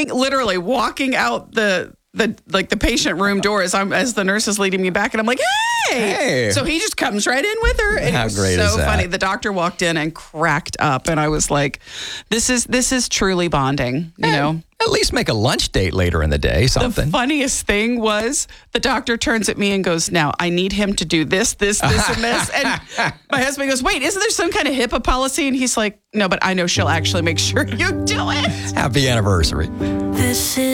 literally walking out the patient room door as the nurse is leading me back, and I'm like, hey. So he just comes right in with her. And How great is that? Funny. The doctor walked in and cracked up, and I was like, this is truly bonding, you know? At least make a lunch date later in the day, something. The funniest thing was the doctor turns at me and goes, now, I need him to do this, and this. And my husband goes, wait, isn't there some kind of HIPAA policy? And he's like, no, but I know she'll actually make sure you do it. Happy anniversary. This is